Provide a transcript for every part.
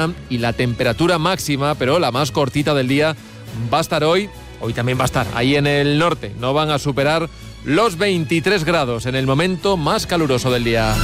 mínima y la temperatura máxima, pero la más cortita del día, va a estar hoy también va a estar ahí en el norte. No van a superar los 23 grados en el momento más caluroso del día.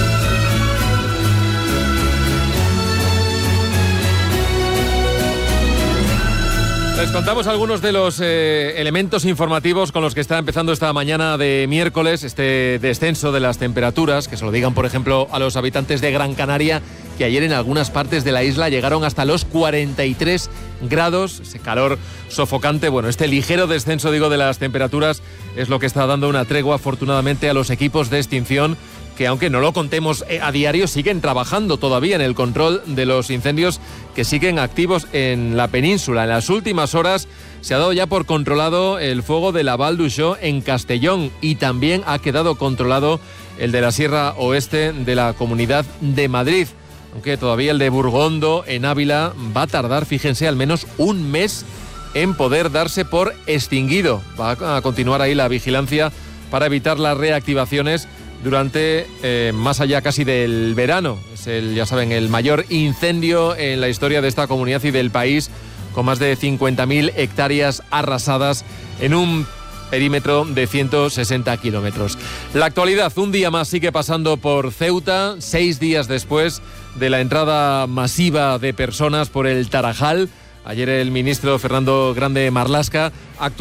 Les contamos algunos de los elementos informativos con los que está empezando esta mañana de miércoles, este descenso de las temperaturas, que se lo digan, por ejemplo, a los habitantes de Gran Canaria, que ayer en algunas partes de la isla llegaron hasta los 43 grados, ese calor sofocante. Bueno, este ligero descenso, de las temperaturas es lo que está dando una tregua, afortunadamente, a los equipos de extinción, que aunque no lo contemos a diario, siguen trabajando todavía en el control de los incendios que siguen activos en la península. En las últimas horas se ha dado ya por controlado el fuego de la Val d'Uixó en Castellón y también ha quedado controlado el de la Sierra Oeste de la Comunidad de Madrid, aunque todavía el de Burgondo en Ávila va a tardar, fíjense, al menos un mes en poder darse por extinguido. Va a continuar ahí la vigilancia para evitar las reactivaciones durante más allá casi del verano. Es ya saben, el mayor incendio en la historia de esta comunidad y del país, con más de 50.000 hectáreas arrasadas en un perímetro de 160 kilómetros. La actualidad, un día más, sigue pasando por Ceuta, 6 días después de la entrada masiva de personas por el Tarajal. Ayer el ministro Fernando Grande Marlaska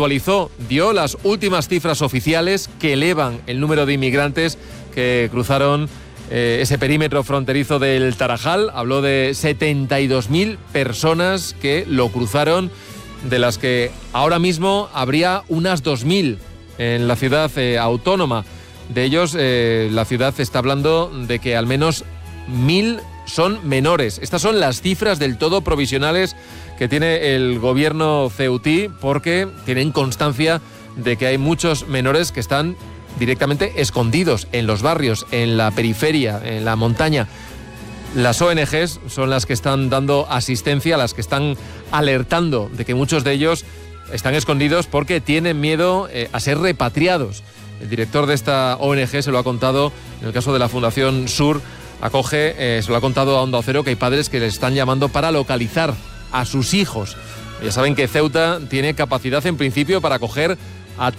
dio las últimas cifras oficiales que elevan el número de inmigrantes que cruzaron ese perímetro fronterizo del Tarajal. Habló de 72.000 personas que lo cruzaron, de las que ahora mismo habría unas 2.000 en la ciudad autónoma. De ellos, la ciudad está hablando de que al menos 1.000 son menores. Estas son las cifras del todo provisionales que tiene el gobierno ceutí, porque tienen constancia de que hay muchos menores que están directamente escondidos en los barrios, en la periferia, en la montaña. Las ONGs son las que están dando asistencia, las que están alertando de que muchos de ellos están escondidos porque tienen miedo a ser repatriados. El director de esta ONG se lo ha contado, en el caso de la Fundación Sur, se lo ha contado a Onda Cero, que hay padres que les están llamando para localizar a sus hijos. Ya saben que Ceuta tiene capacidad en principio para acoger a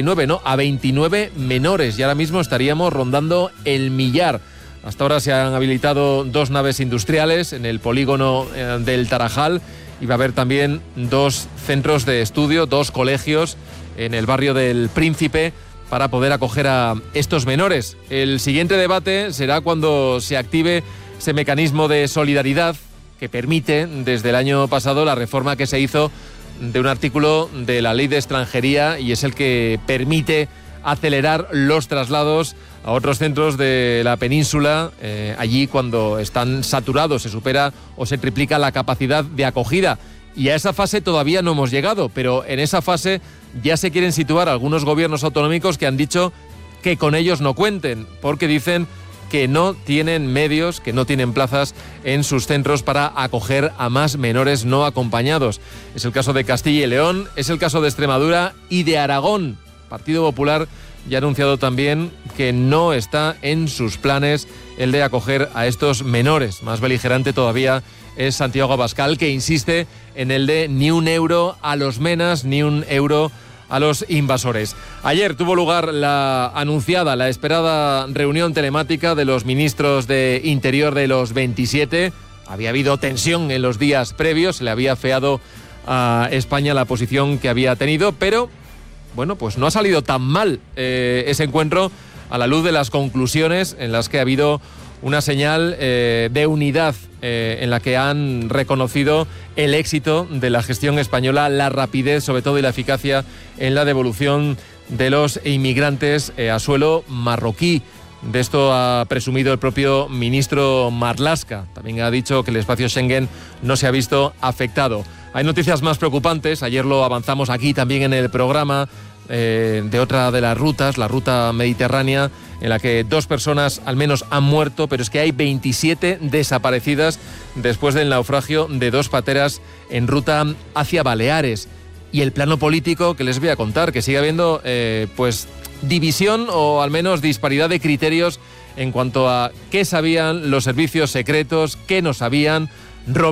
29 menores, y ahora mismo estaríamos rondando el millar. Hasta ahora se han habilitado 2 naves industriales en el polígono del Tarajal, y va a haber también 2 centros de estudio, 2 colegios en el barrio del Príncipe, para poder acoger a estos menores. El siguiente debate será cuando se active ese mecanismo de solidaridad que permite, desde el año pasado, la reforma que se hizo de un artículo de la Ley de Extranjería, y es el que permite acelerar los traslados a otros centros de la península, allí cuando están saturados, se supera o se triplica la capacidad de acogida. Y a esa fase todavía no hemos llegado, pero en esa fase ya se quieren situar algunos gobiernos autonómicos que han dicho que con ellos no cuenten, porque dicen que no tienen medios, que no tienen plazas en sus centros para acoger a más menores no acompañados. Es el caso de Castilla y León, es el caso de Extremadura y de Aragón. Partido Popular ya ha anunciado también que no está en sus planes el de acoger a estos menores. Más beligerante todavía es Santiago Abascal, que insiste en el de ni un euro a los menas, ni un euro a los invasores. Ayer tuvo lugar la esperada reunión telemática de los ministros de Interior de los 27. Había habido tensión en los días previos, se le había afeado a España la posición que había tenido, pero bueno, pues no ha salido tan mal ese encuentro, a la luz de las conclusiones en las que ha habido una señal de unidad, en la que han reconocido el éxito de la gestión española, la rapidez sobre todo y la eficacia en la devolución de los inmigrantes a suelo marroquí. De esto ha presumido el propio ministro Marlaska. También ha dicho que el espacio Schengen no se ha visto afectado. Hay noticias más preocupantes, ayer lo avanzamos aquí también en el programa, de otra de las rutas, la ruta mediterránea, en la que 2 personas al menos han muerto, pero es que hay 27 desaparecidas después del naufragio de 2 pateras en ruta hacia Baleares. Y el plano político, que les voy a contar, que sigue habiendo división o al menos disparidad de criterios en cuanto a qué sabían los servicios secretos, qué no sabían.